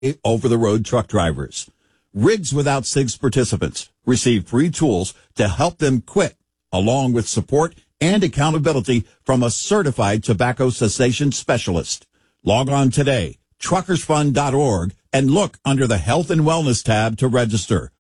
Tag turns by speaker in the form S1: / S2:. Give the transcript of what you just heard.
S1: over-the-road truck drivers. Rigs Without SIGS participants receive free tools to help them quit, along with support and accountability from a certified tobacco cessation specialist. Log on today, truckersfund.org, and look under the Health and Wellness tab to register.